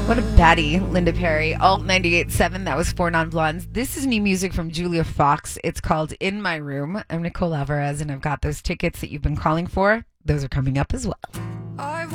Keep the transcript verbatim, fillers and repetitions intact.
What a baddie, Linda Perry. Alt ninety-eight point seven, that was Four Non-Blondes. This is new music from Julia Fox. It's called In My Room. I'm Nicole Alvarez, and I've got those tickets that you've been calling for. Those are coming up as well.